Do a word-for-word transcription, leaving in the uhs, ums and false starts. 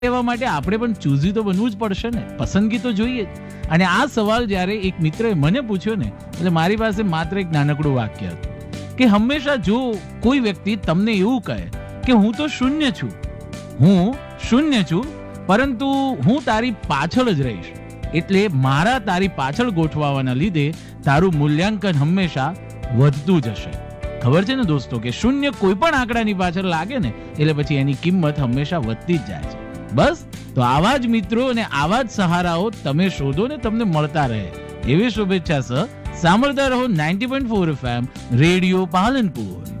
લેવા માટે આપણે પણ ચૂઝી તો બનવું જ પડશે ને, પસંદગી તો જોઈએ જ. અને આ સવાલ જ્યારે એક મિત્રએ મને પૂછ્યો ને, એટલે મારી પાસે માત્ર એક નાનકડું વાક્ય હતું કે હંમેશા જો કોઈ વ્યક્તિ તમને એવું કહે કે હું તો શૂન્ય છું, હું શૂન્ય છું, પરંતુ હું તારી પાછળ જ રહીશ, એટલે મારા તારી પાછળ ગોઠવાવાના લીધે તારું મૂલ્યાંકન હંમેશા વધતું જશે. ખબર છે ને દોસ્તો કે શૂન્ય કોઈ પણ આંકડાની પાછળ લાગે ને એટલે પછી એની કિંમત હંમેશા વધતી જ જાય છે. બસ તો આવા જ મિત્રો અને આવા જ સહારાઓ તમે શોધો ને તમને મળતા રહે એવી શુભેચ્છા સહ સાંભળતા રહો ninety point four F M radio Palanpur.